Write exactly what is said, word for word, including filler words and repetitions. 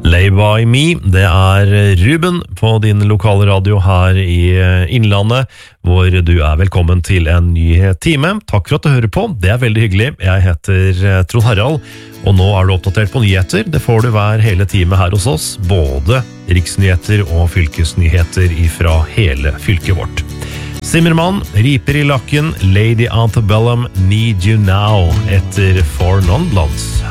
Lay by me, det er Ruben på din lokale radio her i Innlandet, hvor du er velkommen til en ny time. Takk for at du hører på, det er veldig hyggelig. Jeg heter Trond Harald, og nå er du oppdatert på nyheter. Det får du hver hele time her hos oss, både riksnyheter og fylkesnyheter fra hele fylket vårt. Zimmermann, Riper i lakken, Lady Antebellum, Need You Now, etter For Non-Blondes.